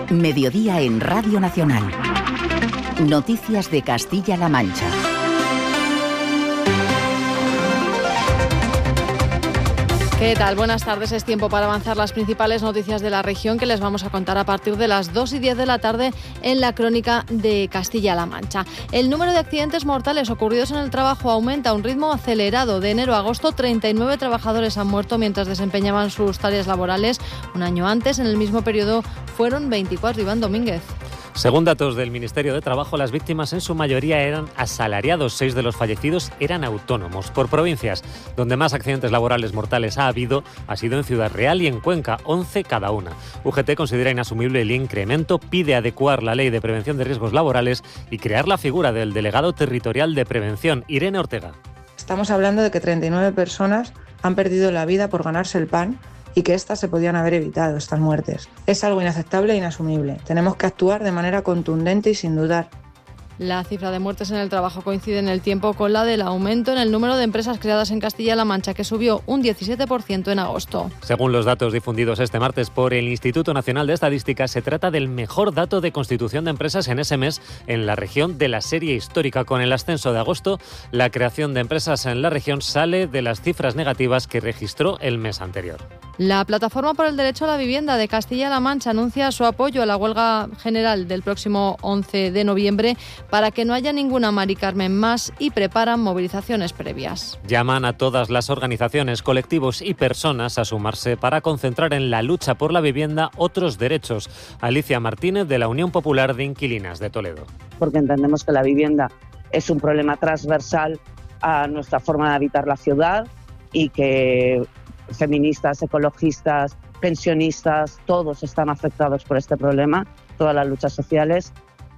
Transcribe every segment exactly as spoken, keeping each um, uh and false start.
Mediodía en Radio Nacional. Noticias de Castilla-La Mancha. ¿Qué tal? Buenas tardes. Es tiempo para avanzar las principales noticias de la región que les vamos a contar a partir de las dos y diez de la tarde en la crónica de Castilla-La Mancha. El número de accidentes mortales ocurridos en el trabajo aumenta a un ritmo acelerado. De enero a agosto, treinta y nueve trabajadores han muerto mientras desempeñaban sus tareas laborales. Un año antes, en el mismo periodo, fueron veinticuatro. Iván Domínguez. Según datos del Ministerio de Trabajo, las víctimas en su mayoría eran asalariados. Seis de los fallecidos eran autónomos. Por provincias, donde más accidentes laborales mortales ha habido, ha sido en Ciudad Real y en Cuenca, once cada una. U G T considera inasumible el incremento, pide adecuar la Ley de Prevención de Riesgos Laborales y crear la figura del Delegado Territorial de Prevención. Irene Ortega. Estamos hablando de que treinta y nueve personas han perdido la vida por ganarse el pan y que estas se podían haber evitado, estas muertes. Es algo inaceptable e inasumible. Tenemos que actuar de manera contundente y sin dudar. La cifra de muertes en el trabajo coincide en el tiempo con la del aumento en el número de empresas creadas en Castilla-La Mancha, que subió un diecisiete por ciento en agosto. Según los datos difundidos este martes por el Instituto Nacional de Estadística, se trata del mejor dato de constitución de empresas en ese mes en la región de la serie histórica. Con el ascenso de agosto, la creación de empresas en la región sale de las cifras negativas que registró el mes anterior. La Plataforma por el Derecho a la Vivienda de Castilla-La Mancha anuncia su apoyo a la huelga general del próximo once de noviembre para que no haya ninguna Mari Carmen más y preparan movilizaciones previas. Llaman a todas las organizaciones, colectivos y personas a sumarse para concentrar en la lucha por la vivienda otros derechos. Alicia Martínez, de la Unión Popular de Inquilinas de Toledo. Porque entendemos que la vivienda es un problema transversal a nuestra forma de habitar la ciudad y que feministas, ecologistas, pensionistas, todos están afectados por este problema, todas las luchas sociales.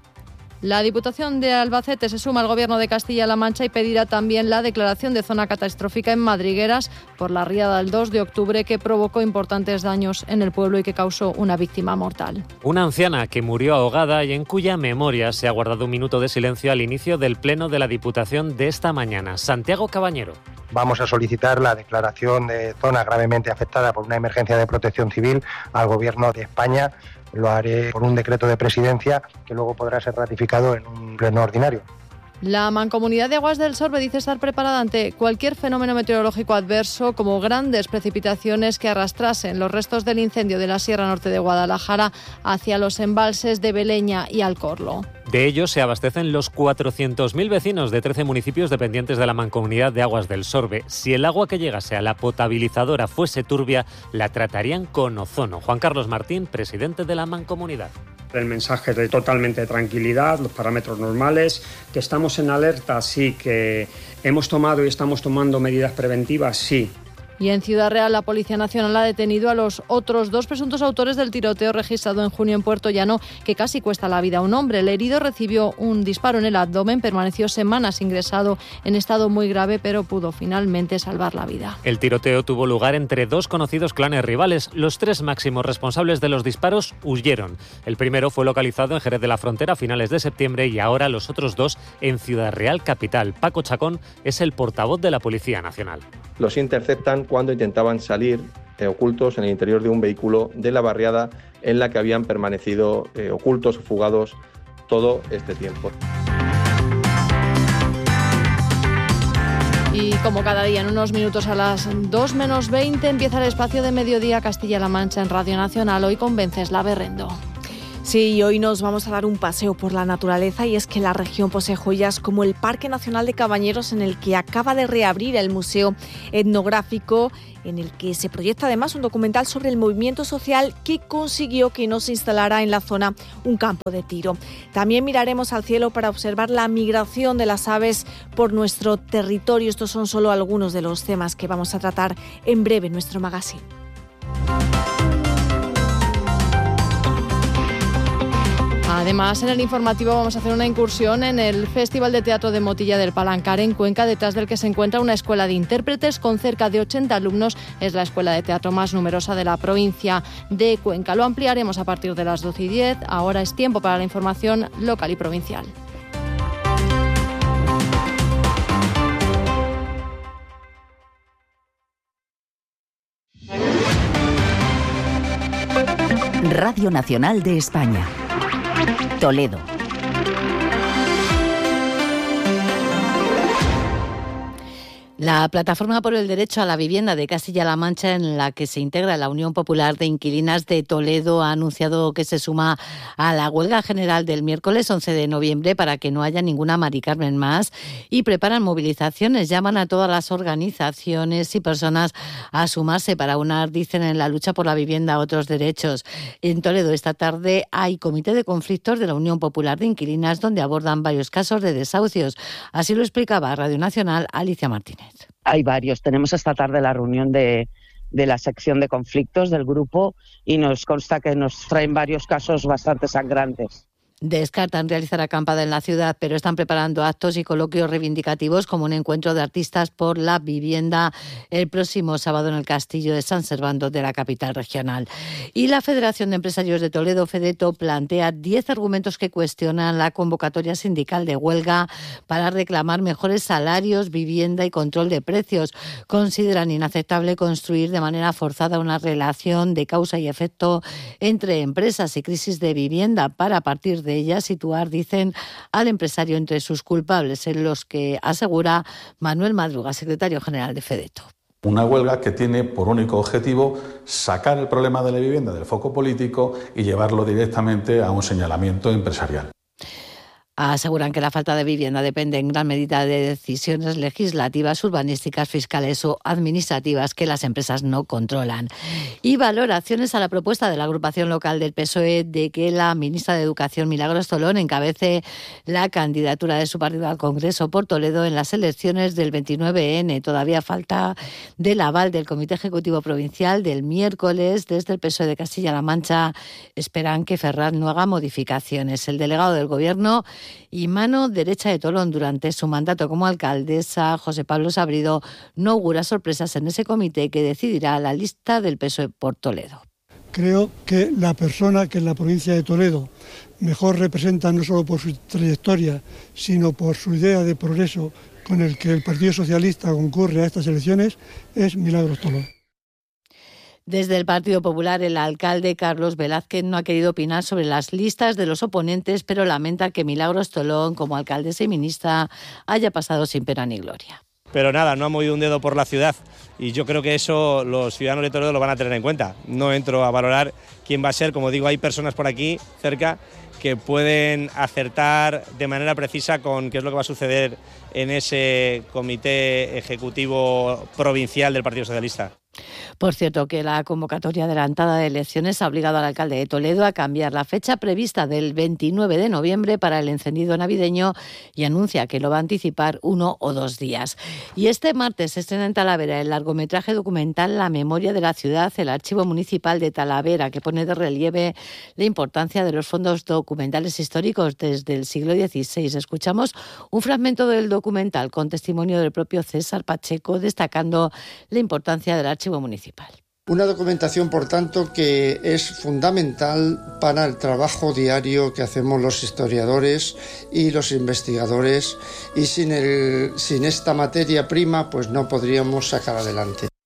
La Diputación de Albacete se suma al Gobierno de Castilla-La Mancha y pedirá también la declaración de zona catastrófica en Madrigueras por la riada del dos de octubre que provocó importantes daños en el pueblo y que causó una víctima mortal. Una anciana que murió ahogada y en cuya memoria se ha guardado un minuto de silencio al inicio del pleno de la Diputación de esta mañana. Santiago Cabañero. Vamos a solicitar la declaración de zona gravemente afectada por una emergencia de protección civil al Gobierno de España. Lo haré por un decreto de presidencia que luego podrá ser ratificado en un pleno ordinario. La Mancomunidad de Aguas del Sorbe dice estar preparada ante cualquier fenómeno meteorológico adverso, como grandes precipitaciones que arrastrasen los restos del incendio de la Sierra Norte de Guadalajara hacia los embalses de Beleña y Alcorlo. De ellos se abastecen los cuatrocientos mil vecinos de trece municipios dependientes de la Mancomunidad de Aguas del Sorbe. Si el agua que llegase a la potabilizadora fuese turbia, la tratarían con ozono. Juan Carlos Martín, presidente de la Mancomunidad. El mensaje de totalmente tranquilidad, los parámetros normales, que estamos en alerta, sí, que hemos tomado y estamos tomando medidas preventivas, sí. Y en Ciudad Real, la Policía Nacional ha detenido a los otros dos presuntos autores del tiroteo registrado en junio en Puerto Llano, que casi cuesta la vida a un hombre. El herido recibió un disparo en el abdomen, permaneció semanas ingresado en estado muy grave, pero pudo finalmente salvar la vida. El tiroteo tuvo lugar entre dos conocidos clanes rivales. Los tres máximos responsables de los disparos huyeron. El primero fue localizado en Jerez de la Frontera a finales de septiembre y ahora los otros dos en Ciudad Real capital. Paco Chacón es el portavoz de la Policía Nacional. Los interceptan cuando intentaban salir eh, ocultos en el interior de un vehículo de la barriada en la que habían permanecido eh, ocultos o fugados todo este tiempo. Y como cada día, en unos minutos a las dos menos veinte empieza el espacio de Mediodía Castilla-La Mancha en Radio Nacional. Hoy con Vencesla Berrendo. Sí, hoy nos vamos a dar un paseo por la naturaleza y es que la región posee joyas como el Parque Nacional de Cabañeros, en el que acaba de reabrir el Museo Etnográfico, en el que se proyecta además un documental sobre el movimiento social que consiguió que no se instalara en la zona un campo de tiro. También miraremos al cielo para observar la migración de las aves por nuestro territorio. Estos son solo algunos de los temas que vamos a tratar en breve en nuestro magazine. Además, en el informativo vamos a hacer una incursión en el Festival de Teatro de Motilla del Palancar en Cuenca, detrás del que se encuentra una escuela de intérpretes con cerca de ochenta alumnos. Es la escuela de teatro más numerosa de la provincia de Cuenca. Lo ampliaremos a partir de las doce y diez. Ahora es tiempo para la información local y provincial. Radio Nacional de España. Toledo. La Plataforma por el Derecho a la Vivienda de Castilla-La Mancha, en la que se integra la Unión Popular de Inquilinas de Toledo, ha anunciado que se suma a la huelga general del miércoles once de noviembre para que no haya ninguna Mari Carmen más, y preparan movilizaciones. Llaman a todas las organizaciones y personas a sumarse para unar, dicen, en la lucha por la vivienda a otros derechos. En Toledo esta tarde hay comité de conflictos de la Unión Popular de Inquilinas donde abordan varios casos de desahucios. Así lo explicaba a Radio Nacional Alicia Martínez. Hay varios. Tenemos esta tarde la reunión de, de la sección de conflictos del grupo y nos consta que nos traen varios casos bastante sangrantes. Descartan realizar acampada en la ciudad, pero están preparando actos y coloquios reivindicativos como un encuentro de artistas por la vivienda el próximo sábado en el Castillo de San Servando de la capital regional. Y la Federación de Empresarios de Toledo, Fedeto, plantea diez argumentos que cuestionan la convocatoria sindical de huelga para reclamar mejores salarios, vivienda y control de precios. Consideran inaceptable construir de manera forzada una relación de causa y efecto entre empresas y crisis de vivienda para, a partir de de ella, situar, dicen, al empresario entre sus culpables, en los que asegura Manuel Madruga, secretario general de Fedeto. Una huelga que tiene por único objetivo sacar el problema de la vivienda del foco político y llevarlo directamente a un señalamiento empresarial. Aseguran que la falta de vivienda depende en gran medida de decisiones legislativas, urbanísticas, fiscales o administrativas que las empresas no controlan. Y valoraciones a la propuesta de la agrupación local del P S O E de que la ministra de Educación, Milagros Tolón, encabece la candidatura de su partido al Congreso por Toledo en las elecciones del veintinueve ene. Todavía falta del aval del Comité Ejecutivo Provincial del miércoles. Desde el P S O E de Castilla-La Mancha esperan que Ferraz no haga modificaciones. El delegado del Gobierno y mano derecha de Tolón durante su mandato como alcaldesa, José Pablo Sabrido, no augura sorpresas en ese comité que decidirá la lista del P S O E por Toledo. Creo que la persona que en la provincia de Toledo mejor representa, no solo por su trayectoria, sino por su idea de progreso con el que el Partido Socialista concurre a estas elecciones, es Milagros Tolón. Desde el Partido Popular, el alcalde Carlos Velázquez no ha querido opinar sobre las listas de los oponentes, pero lamenta que Milagros Tolón, como alcaldesa y ministra, haya pasado sin pena ni gloria. Pero nada, no ha movido un dedo por la ciudad y yo creo que eso los ciudadanos de Toledo lo van a tener en cuenta. No entro a valorar quién va a ser, como digo, hay personas por aquí cerca que pueden acertar de manera precisa con qué es lo que va a suceder en ese comité ejecutivo provincial del Partido Socialista. Por cierto, que la convocatoria adelantada de elecciones ha obligado al alcalde de Toledo a cambiar la fecha prevista del veintinueve de noviembre para el encendido navideño y anuncia que lo va a anticipar uno o dos días. Y este martes se estrena en Talavera el largometraje documental La memoria de la ciudad, el Archivo Municipal de Talavera, que pone de relieve la importancia de los fondos documentales históricos desde el siglo dieciséis. Escuchamos un fragmento del documental con testimonio del propio César Pacheco, destacando la importancia del Archivo Municipal. Una documentación, por tanto, que es fundamental para el trabajo diario que hacemos los historiadores y los investigadores, y sin, el, sin esta materia prima pues no podríamos sacar adelante.